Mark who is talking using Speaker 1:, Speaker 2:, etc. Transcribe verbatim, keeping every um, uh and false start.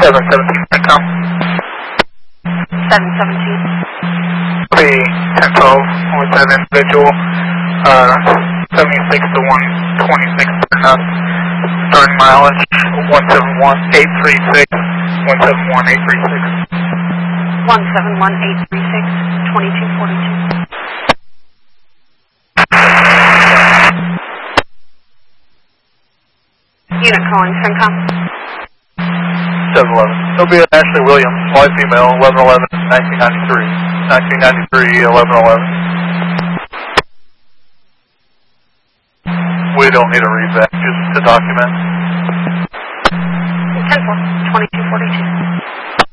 Speaker 1: seven seventeen, CENTCOM.
Speaker 2: seven seventeen.
Speaker 1: The ten twelve with that individual, uh, seventy-six to one twenty-six enough. Starting mileage, one seven one eight three six, one seven one eight three six.
Speaker 2: one seven one eight three six, twenty-two forty-two. Unit calling, CENTCOM.
Speaker 3: seven eleven. It'll be Ashley Williams, white female, eleven eleven, nineteen ninety-three. nineteen ninety-three, eleven eleven. We don't need a readback, just to document.
Speaker 2: ten four, twenty-two forty-two.